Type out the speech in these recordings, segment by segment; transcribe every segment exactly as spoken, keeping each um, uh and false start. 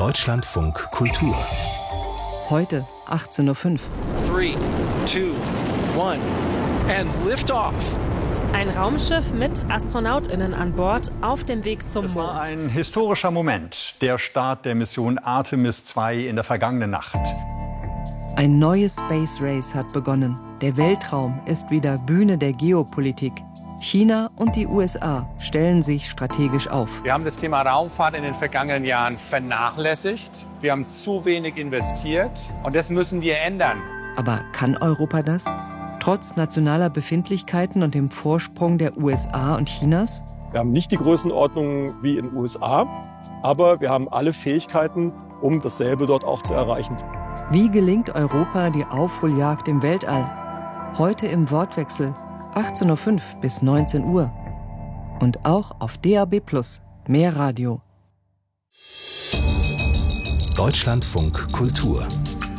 Deutschlandfunk Kultur. Heute achtzehn Uhr fünf. drei, zwei, eins and lift off. Ein Raumschiff mit AstronautInnen an Bord auf dem Weg zum Mond. Es war ein historischer Moment, der Start der Mission Artemis zwei in der vergangenen Nacht. Ein neues Space Race hat begonnen. Der Weltraum ist wieder Bühne der Geopolitik. China und die U S A stellen sich strategisch auf. Wir haben das Thema Raumfahrt in den vergangenen Jahren vernachlässigt. Wir haben zu wenig investiert und das müssen wir ändern. Aber kann Europa das? Trotz nationaler Befindlichkeiten und dem Vorsprung der U S A und Chinas? Wir haben nicht die Größenordnung wie in den U S A, aber wir haben alle Fähigkeiten, um dasselbe dort auch zu erreichen. Wie gelingt Europa die Aufholjagd im Weltall? Heute im Wortwechsel, achtzehn Uhr fünf bis neunzehn Uhr. Und auch auf D A B plus, mehr Radio. Deutschlandfunk Kultur.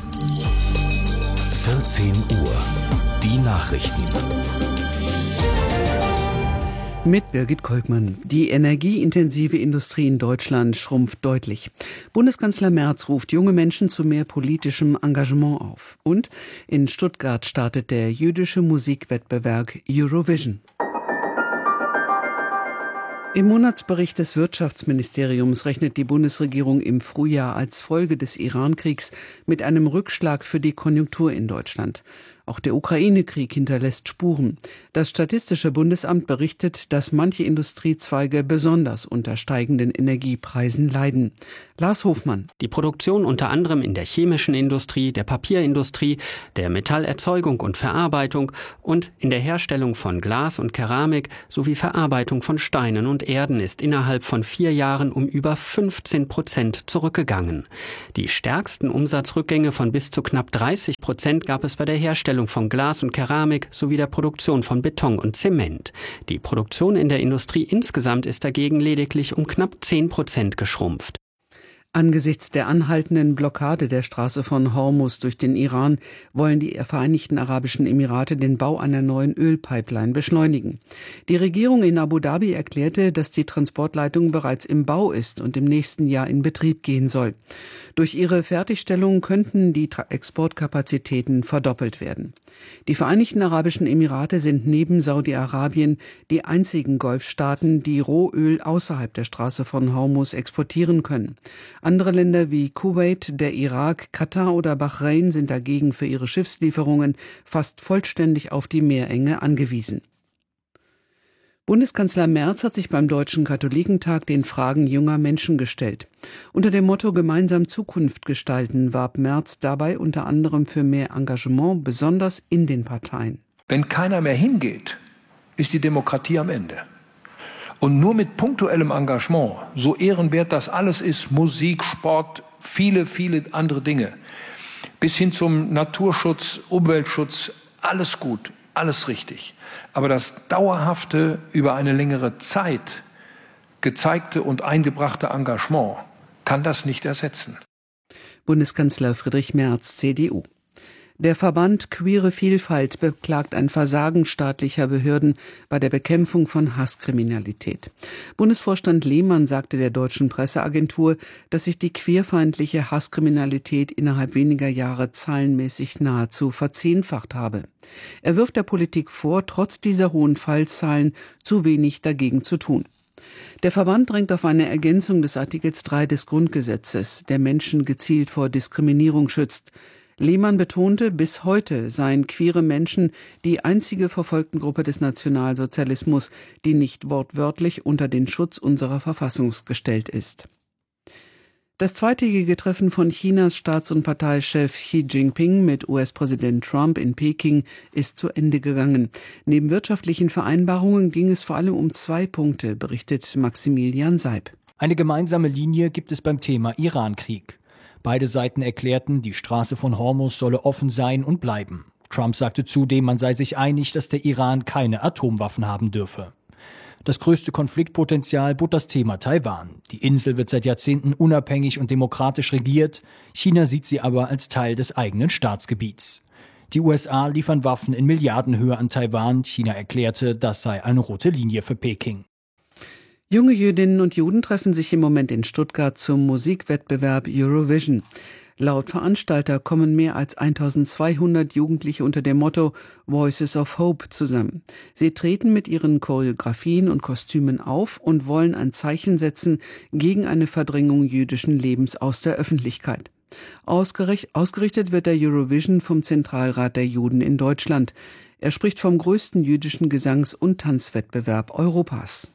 vierzehn Uhr. Die Nachrichten. Mit Birgit Kolkmann. Die energieintensive Industrie in Deutschland schrumpft deutlich. Bundeskanzler Merz ruft junge Menschen zu mehr politischem Engagement auf. Und in Stuttgart startet der jüdische Musikwettbewerb Eurovision. Im Monatsbericht des Wirtschaftsministeriums rechnet die Bundesregierung im Frühjahr als Folge des Iran-Kriegs mit einem Rückschlag für die Konjunktur in Deutschland. Auch der Ukraine-Krieg hinterlässt Spuren. Das Statistische Bundesamt berichtet, dass manche Industriezweige besonders unter steigenden Energiepreisen leiden. Lars Hofmann. Die Produktion unter anderem in der chemischen Industrie, der Papierindustrie, der Metallerzeugung und Verarbeitung und in der Herstellung von Glas und Keramik sowie Verarbeitung von Steinen und Erden ist innerhalb von vier Jahren um über fünfzehn Prozent zurückgegangen. Die stärksten Umsatzrückgänge von bis zu knapp dreißig Prozent gab es bei der Herstellung von Glas und Keramik sowie der Produktion von Beton und Zement. Die Produktion in der Industrie insgesamt ist dagegen lediglich um knapp zehn Prozent geschrumpft. Angesichts der anhaltenden Blockade der Straße von Hormuz durch den Iran wollen die Vereinigten Arabischen Emirate den Bau einer neuen Ölpipeline beschleunigen. Die Regierung in Abu Dhabi erklärte, dass die Transportleitung bereits im Bau ist und im nächsten Jahr in Betrieb gehen soll. Durch ihre Fertigstellung könnten die Exportkapazitäten verdoppelt werden. Die Vereinigten Arabischen Emirate sind neben Saudi-Arabien die einzigen Golfstaaten, die Rohöl außerhalb der Straße von Hormuz exportieren können. Andere Länder wie Kuwait, der Irak, Katar oder Bahrain sind dagegen für ihre Schiffslieferungen fast vollständig auf die Meerenge angewiesen. Bundeskanzler Merz hat sich beim Deutschen Katholikentag den Fragen junger Menschen gestellt. Unter dem Motto Gemeinsam Zukunft gestalten warb Merz dabei unter anderem für mehr Engagement, besonders in den Parteien. Wenn keiner mehr hingeht, ist die Demokratie am Ende. Und nur mit punktuellem Engagement, so ehrenwert das alles ist, Musik, Sport, viele, viele andere Dinge, bis hin zum Naturschutz, Umweltschutz, alles gut, alles richtig. Aber das dauerhafte, über eine längere Zeit gezeigte und eingebrachte Engagement kann das nicht ersetzen. Bundeskanzler Friedrich Merz, C D U. Der Verband Queere Vielfalt beklagt ein Versagen staatlicher Behörden bei der Bekämpfung von Hasskriminalität. Bundesvorstand Lehmann sagte der Deutschen Presseagentur, dass sich die queerfeindliche Hasskriminalität innerhalb weniger Jahre zahlenmäßig nahezu verzehnfacht habe. Er wirft der Politik vor, trotz dieser hohen Fallzahlen zu wenig dagegen zu tun. Der Verband drängt auf eine Ergänzung des Artikels drei des Grundgesetzes, der Menschen gezielt vor Diskriminierung schützt. Lehmann betonte, bis heute seien queere Menschen die einzige Verfolgtengruppe des Nationalsozialismus, die nicht wortwörtlich unter den Schutz unserer Verfassung gestellt ist. Das zweitägige Treffen von Chinas Staats- und Parteichef Xi Jinping mit U S-Präsident Trump in Peking ist zu Ende gegangen. Neben wirtschaftlichen Vereinbarungen ging es vor allem um zwei Punkte, berichtet Maximilian Seib. Eine gemeinsame Linie gibt es beim Thema Iran-Krieg. Beide Seiten erklärten, die Straße von Hormuz solle offen sein und bleiben. Trump sagte zudem, man sei sich einig, dass der Iran keine Atomwaffen haben dürfe. Das größte Konfliktpotenzial bot das Thema Taiwan. Die Insel wird seit Jahrzehnten unabhängig und demokratisch regiert. China sieht sie aber als Teil des eigenen Staatsgebiets. Die U S A liefern Waffen in Milliardenhöhe an Taiwan. China erklärte, das sei eine rote Linie für Peking. Junge Jüdinnen und Juden treffen sich im Moment in Stuttgart zum Musikwettbewerb Eurovision. Laut Veranstalter kommen mehr als eintausendzweihundert Jugendliche unter dem Motto Voices of Hope zusammen. Sie treten mit ihren Choreografien und Kostümen auf und wollen ein Zeichen setzen gegen eine Verdrängung jüdischen Lebens aus der Öffentlichkeit. Ausgerichtet wird der Eurovision vom Zentralrat der Juden in Deutschland. Er spricht vom größten jüdischen Gesangs- und Tanzwettbewerb Europas.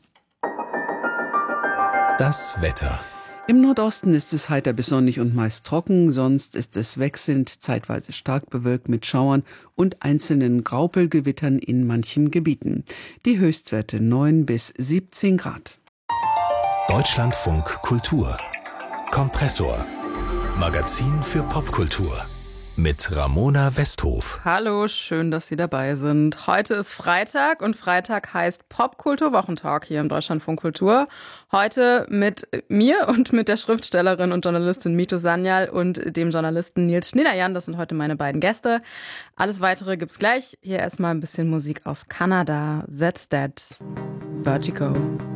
Das Wetter. Im Nordosten ist es heiter bis sonnig und meist trocken, sonst ist es wechselnd, zeitweise stark bewölkt mit Schauern und einzelnen Graupelgewittern in manchen Gebieten. Die Höchstwerte neun bis siebzehn Grad. Deutschlandfunk Kultur. Kompressor. Magazin für Popkultur. Mit Ramona Westhof. Hallo, schön, dass Sie dabei sind. Heute ist Freitag und Freitag heißt Popkultur-Wochentalk hier im Deutschlandfunk Kultur. Heute mit mir und mit der Schriftstellerin und Journalistin Mito Sanyal und dem Journalisten Nils Schneiderjan. Das sind heute meine beiden Gäste. Alles Weitere gibt's gleich. Hier erstmal ein bisschen Musik aus Kanada. That's That. Vertigo.